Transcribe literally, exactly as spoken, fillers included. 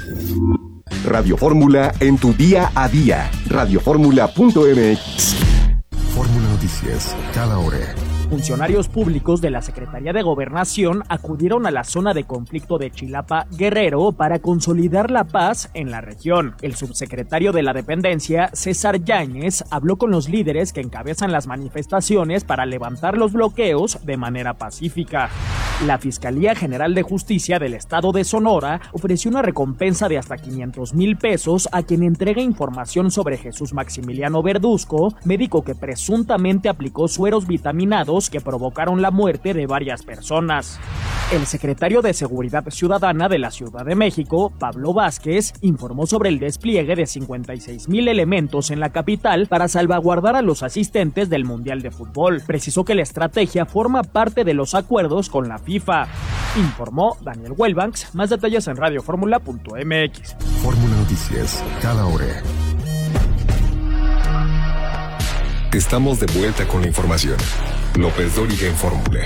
Radio Fórmula en tu día a día. radio fórmula punto m x. Fórmula Noticias, cada hora. Funcionarios públicos de la Secretaría de Gobernación acudieron a la zona de conflicto de Chilapa, Guerrero, para consolidar la paz en la región. El subsecretario de la dependencia, César Yáñez, habló con los líderes que encabezan las manifestaciones para levantar los bloqueos de manera pacífica. La Fiscalía General de Justicia del Estado de Sonora ofreció una recompensa de hasta quinientos mil pesos a quien entregue información sobre Jesús Maximiliano Verduzco, médico que presuntamente aplicó sueros vitaminados que provocaron la muerte de varias personas. El secretario de Seguridad Ciudadana de la Ciudad de México, Pablo Vázquez, informó sobre el despliegue de cincuenta y seis mil elementos en la capital para salvaguardar a los asistentes del Mundial de Fútbol. Precisó que la estrategia forma parte de los acuerdos con la FIFA. Informó Daniel Welbanks. Más detalles en radio fórmula punto m x. Fórmula Noticias, cada hora. Estamos de vuelta con la información. López Dóriga en Fórmula.